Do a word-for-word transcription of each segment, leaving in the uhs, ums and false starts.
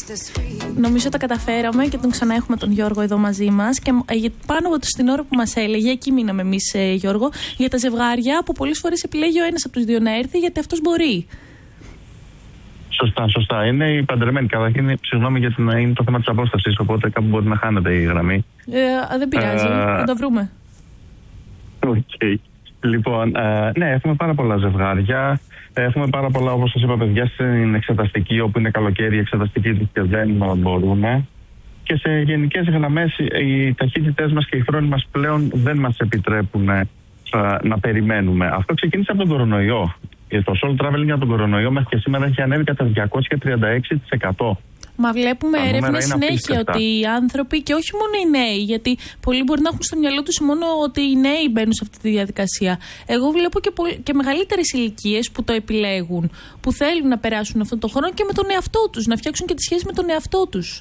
Νομίζω τα καταφέραμε και τον ξανά έχουμε τον Γιώργο εδώ μαζί μας. Και πάνω από την ώρα που μας έλεγε, εκεί μείναμε εμείς, Γιώργο, για τα ζευγάρια που πολλές φορές επιλέγει ο ένας από τους δύο να έρθει γιατί αυτός μπορεί. Σωστά, σωστά. Είναι οι παντρεμένοι. Καταρχήν, συγγνώμη γιατί είναι το θέμα της απόστασης, οπότε κάπου μπορεί να χάνεται η γραμμή. Ε, δεν πειράζει, θα το βρούμε. Οκ. Okay. Λοιπόν, ε, ναι, έχουμε πάρα πολλά ζευγάρια. Έχουμε πάρα πολλά, όπως σας είπα, παιδιά στην εξεταστική, όπου είναι καλοκαίρι, η εξεταστική τους και δεν μπορούμε. Και σε γενικές γραμμές, οι ταχύτητές μας και οι χρόνοι μας πλέον δεν μας επιτρέπουν ε, να περιμένουμε. Αυτό ξεκίνησε από τον κορονοϊό. Το solo traveling για τον κορονοϊό μέχρι και σήμερα έχει ανέβει κατά διακόσια τριάντα έξι τοις εκατό. Μα βλέπουμε έρευνες συνέχεια ότι οι άνθρωποι, και όχι μόνο οι νέοι, γιατί πολλοί μπορεί να έχουν στο μυαλό τους μόνο ότι οι νέοι μπαίνουν σε αυτή τη διαδικασία. Εγώ βλέπω και, πολ... και μεγαλύτερες ηλικίες που το επιλέγουν, που θέλουν να περάσουν αυτόν τον χρόνο και με τον εαυτό τους, να φτιάξουν και τη σχέση με τον εαυτό τους.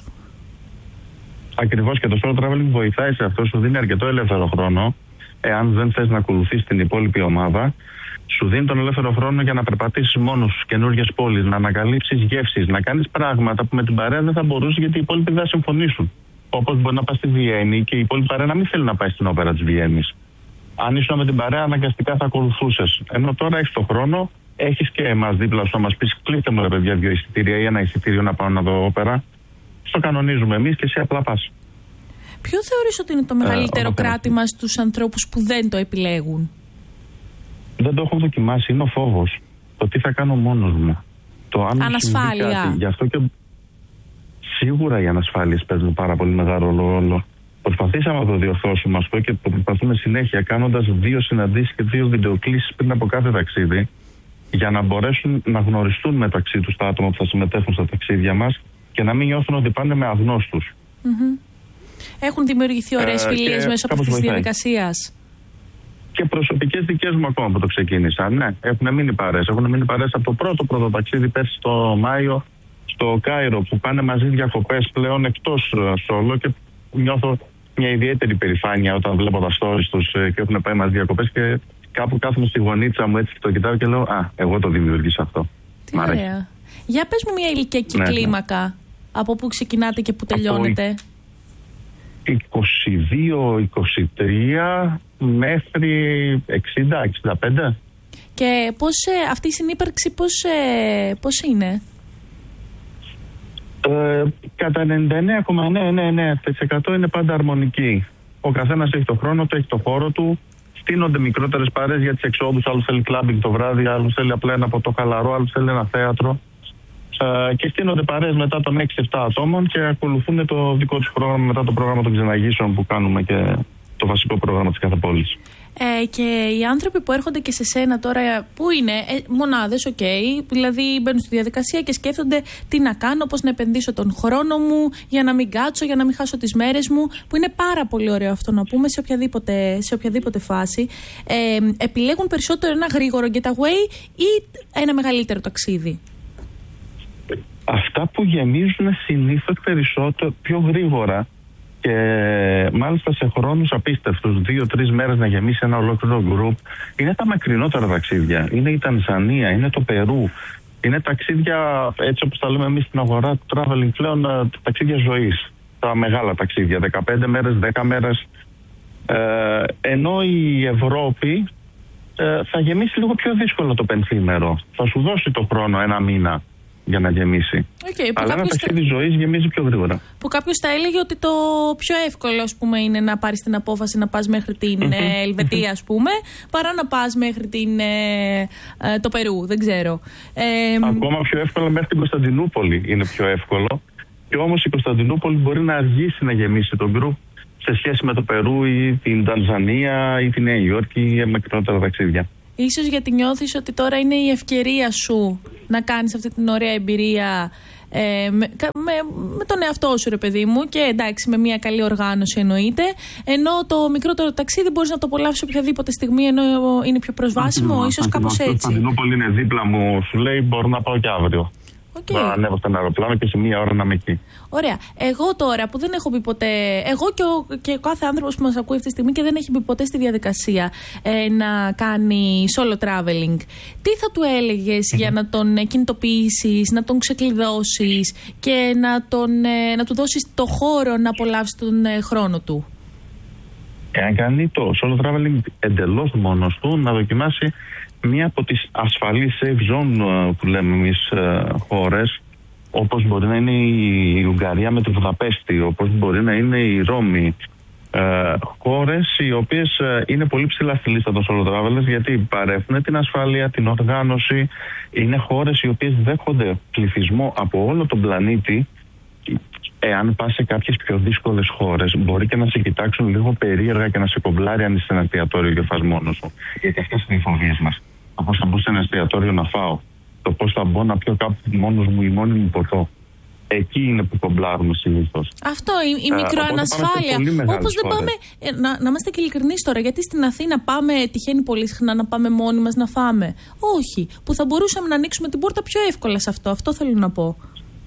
Ακριβώς, και το solo traveling βοηθάει σε αυτό, σου δίνει αρκετό ελεύθερο χρόνο, εάν δεν θες να ακολουθείς την υπόλοιπη ομάδα. Σου δίνει τον ελεύθερο χρόνο για να περπατήσεις μόνος στους καινούργιες πόλεις, να ανακαλύψεις γεύσεις, να κάνεις πράγματα που με την παρέα δεν θα μπορούσες γιατί οι υπόλοιποι δεν θα συμφωνήσουν. Όπως μπορεί να πας στη Βιέννη και η υπόλοιπη παρέα να μην θέλει να πάει στην όπερα της Βιέννης. Αν ήσουν με την παρέα, αναγκαστικά θα ακολουθούσες. Ενώ τώρα έχεις τον χρόνο, έχεις και εμάς δίπλα σου να μας πεις: κλείστε μου ρε παιδιά δύο εισιτήρια ή ένα εισιτήριο να πάω να δω όπερα. Στο κανονίζουμε εμείς και εσύ απλά πας. Ποιο θεωρείς ότι είναι το μεγαλύτερο ε, κράτημα στους ανθρώπους που δεν το επιλέγουν? Δεν το έχω δοκιμάσει, είναι ο φόβος. Το τι θα κάνω μόνος μου. Το αν ανασφάλεια. Κάτι. Γι' αυτό και σίγουρα οι ανασφάλειες παίζουν πάρα πολύ μεγάλο ρόλο. Προσπαθήσαμε να το διορθώσουμε αυτό και το προσπαθούμε συνέχεια, κάνοντας δύο συναντήσεις και δύο βιντεοκλήσεις πριν από κάθε ταξίδι, για να μπορέσουν να γνωριστούν μεταξύ τους τα άτομα που θα συμμετέχουν στα ταξίδια μας και να μην νιώθουν ότι πάνε με αγνώστους. Mm-hmm. Έχουν δημιουργηθεί ωραίες ε, φιλίες μέσω από αυτή τη διαδικασία. Και προσωπικές δικές μου ακόμα που το ξεκίνησα. Ναι, έχουν μείνει παρέες. Έχουν μείνει παρέες από το πρώτο πρώτο ταξίδι πέρσι το Μάιο στο Κάιρο, που πάνε μαζί διακοπές πλέον εκτός solo, και νιώθω μια ιδιαίτερη περηφάνεια όταν βλέπω τα stories τους και έχουν πάει μαζί διακοπές και κάπου κάθομαι στη γωνίτσα μου έτσι και το κοιτάω και λέω: α, εγώ το δημιουργήσα αυτό. Τι ωραία. Για πες μου μια ηλικιακή ναι, κλίμακα, ναι. Από πού ξεκινάτε και πού τελειώνετε? είκοσι δύο είκοσι τρία μέχρι εξήντα εξήντα πέντε. Και πώς ε, αυτή η συνύπαρξη πώς, ε, πώς είναι? Ε, κατά ενενήντα εννέα κόμμα εννιά τοις εκατό είναι πάντα αρμονική. Ο καθένας έχει το χρόνο του, έχει το χώρο του. Στείνονται μικρότερες παρέες για τις εξόδους. Άλλος θέλει κλάμπινγκ το βράδυ, άλλος θέλει απλά ένα ποτό χαλαρό, άλλος θέλει ένα θέατρο. Uh, και στείνονται παρέες μετά των έξι επτά ατόμων και ακολουθούν το δικό τους πρόγραμμα μετά το πρόγραμμα των ξεναγήσεων που κάνουμε και το βασικό πρόγραμμα της κάθε πόλης. Ε, και οι άνθρωποι που έρχονται και σε σένα τώρα, που είναι ε, μονάδες, οκ, okay, δηλαδή μπαίνουν στη διαδικασία και σκέφτονται τι να κάνω, πώς να επενδύσω τον χρόνο μου για να μην κάτσω, για να μην χάσω τις μέρες μου, που είναι πάρα πολύ ωραίο αυτό να πούμε σε οποιαδήποτε, σε οποιαδήποτε φάση. Ε, επιλέγουν περισσότερο ένα γρήγορο getaway ή ένα μεγαλύτερο ταξίδι? Αυτά που γεμίζουν συνήθως περισσότερο, πιο γρήγορα και μάλιστα σε χρόνους απίστευτους, δύο-τρεις μέρες να γεμίσει ένα ολόκληρο γκρουπ, είναι τα μακρινότερα ταξίδια. Είναι η Τανζανία, είναι το Περού, είναι ταξίδια έτσι όπως τα λέμε εμείς στην αγορά του traveling πλέον, τα ταξίδια ζωής. Τα μεγάλα ταξίδια, δεκαπέντε μέρες, δέκα μέρες. Ε, ενώ η Ευρώπη ε, θα γεμίσει λίγο πιο δύσκολο το πενθήμερο. Θα σου δώσει το χρόνο ένα μήνα για να γεμίσει. Okay, αλλά ένα ταξίδι θα... ζωής γεμίζει πιο γρήγορα. Που κάποιος θα έλεγε ότι το πιο εύκολο, ας πούμε, είναι να πάρεις την απόφαση να πας μέχρι την ε, Ελβετία, ας πούμε, παρά να πας μέχρι την, ε, ε, το Περού, δεν ξέρω. Ε, Ακόμα πιο εύκολο μέχρι την Κωνσταντινούπολη είναι πιο εύκολο. Και όμως η Κωνσταντινούπολη μπορεί να αργήσει να γεμίσει τον γκρουπ σε σχέση με το Περού ή την Τανζανία ή τη Νέα Υόρκη ή μικρότερα ταξίδια. Ίσως γιατί νιώθεις ότι τώρα είναι η ευκαιρία σου να κάνεις αυτή την ωραία εμπειρία ε, με, με, με τον εαυτό σου, ρε παιδί μου, και εντάξει, με μια καλή οργάνωση εννοείται. Ενώ το μικρότερο ταξίδι μπορείς να το απολαύσεις οποιαδήποτε στιγμή, ενώ είναι πιο προσβάσιμο, ίσως κάπως έτσι. Η Κωνσταντινούπολη είναι δίπλα μου, σου λέει μπορώ να πάω και αύριο. Okay. Να ανέβω στο αεροπλάνο και σε μία ώρα να είμαι εκεί. Ωραία. Εγώ τώρα που δεν έχω μπει ποτέ, εγώ και ο, και ο κάθε άνθρωπος που μας ακούει αυτή τη στιγμή και δεν έχει μπει ποτέ στη διαδικασία ε, να κάνει solo traveling, τι θα του έλεγες mm-hmm. για να τον κινητοποιήσεις, να τον ξεκλειδώσεις και να, τον, ε, να του δώσεις το χώρο να απολαύσει τον ε, χρόνο του? Εάν κάνει το solo traveling εντελώς μόνος του, να δοκιμάσει μία από τις ασφαλείς safe zone που λέμε εμείς χώρες, όπως μπορεί να είναι η Ουγγαρία με τη Βουδαπέστη, όπως μπορεί να είναι η Ρώμη. Ε, χώρες οι οποίες είναι πολύ ψηλά στη λίστα των solo travelers, γιατί παρέχουν την ασφάλεια, την οργάνωση. Είναι χώρες οι οποίες δέχονται πληθυσμό από όλο τον πλανήτη. Εάν πας σε κάποιες πιο δύσκολες χώρες, μπορεί και να σε κοιτάξουν λίγο περίεργα και να σε κομπλάρει αν είσαι σε ένα εστιατόριο και φας μόνος σου. Γιατί αυτές είναι οι φοβίες μας. Το πώς θα μπω σε ένα εστιατόριο να φάω, το πώς θα μπω να πιω κάπου μόνος μου ή μόνη μου ποτό. Εκεί είναι που κομπλάρουμε συνήθως. Αυτό, η, η μικροανασφάλεια. Όπως δεν πάμε. Ε, να, να είμαστε και ειλικρινείς τώρα, γιατί στην Αθήνα πάμε, τυχαίνει πολύ συχνά να πάμε μόνοι μας να φάμε? Όχι. Που θα μπορούσαμε να ανοίξουμε την πόρτα πιο εύκολα σε αυτό. Αυτό θέλω να πω.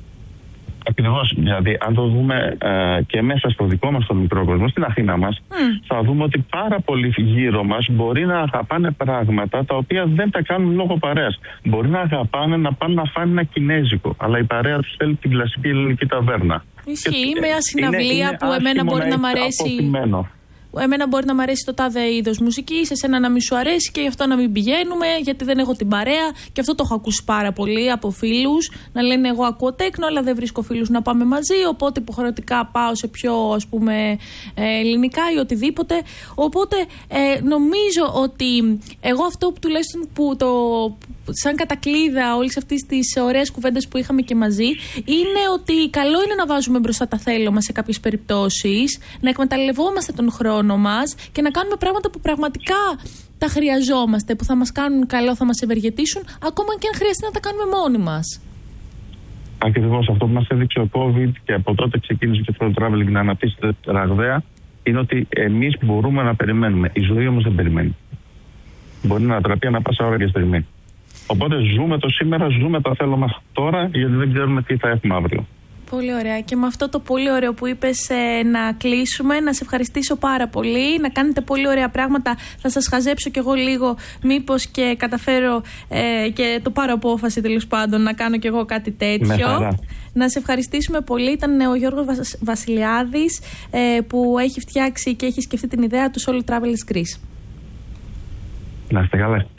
Ακριβώς. Δηλαδή, αν το δούμε ε, και μέσα στο δικό μας τον μικρό κόσμο, στην Αθήνα μας, mm. θα δούμε ότι πάρα πολλοί γύρω μας μπορεί να αγαπάνε πράγματα τα οποία δεν τα κάνουν λόγω παρέας. Μπορεί να αγαπάνε να πάνε να φάνε ένα κινέζικο, αλλά η παρέα τους θέλει την κλασική ελληνική ταβέρνα. Ισχύει, με μια συναυλία που εμένα μπορεί να μ' αρέσει. Αποθυμένο. Εμένα μπορεί να μου αρέσει το τάδε είδος μουσικής, εσένα να μην σου αρέσει και γι' αυτό να μην πηγαίνουμε, γιατί δεν έχω την παρέα. Και αυτό το έχω ακούσει πάρα πολύ από φίλους. Να λένε: εγώ ακούω τέκνο, αλλά δεν βρίσκω φίλους να πάμε μαζί. Οπότε υποχρεωτικά πάω σε πιο, ας πούμε, ελληνικά ή οτιδήποτε. Οπότε ε, νομίζω ότι εγώ αυτό που τουλάχιστον που το. Σαν κατακλείδα όλες αυτές τις ωραίες κουβέντες που είχαμε και μαζί, είναι ότι καλό είναι να βάζουμε μπροστά τα θέλω μας σε κάποιες περιπτώσεις, να εκμεταλλευόμαστε τον χρόνο μας και να κάνουμε πράγματα που πραγματικά τα χρειαζόμαστε, που θα μας κάνουν καλό, θα μας ευεργετήσουν, ακόμα και αν χρειαστεί να τα κάνουμε μόνοι μας. Ακριβώς αυτό που μας έδειξε ο COVID και από τότε ξεκίνησε και το traveling να αναπτύσσεται ραγδαία, είναι ότι εμείς μπορούμε να περιμένουμε. Η ζωή όμως δεν περιμένει. Μπορεί να ανατραπεί ανά πάσα ώρα και στιγμή. Οπότε ζούμε το σήμερα, ζούμε το θέλω μας τώρα, γιατί δεν ξέρουμε τι θα έχουμε αύριο. Πολύ ωραία. Και με αυτό το πολύ ωραίο που είπες ε, να κλείσουμε, να σε ευχαριστήσω πάρα πολύ, να κάνετε πολύ ωραία πράγματα. Θα σας χαζέψω κι εγώ λίγο, μήπως και καταφέρω ε, και το πάρω απόφαση τέλος πάντων να κάνω κι εγώ κάτι τέτοιο. Να σε ευχαριστήσουμε πολύ. Ήταν ο Γιώργος Βασιλιάδης ε, που έχει φτιάξει και έχει σκεφτεί την ιδέα του Solo Travelers Greece. Να είστε καλά.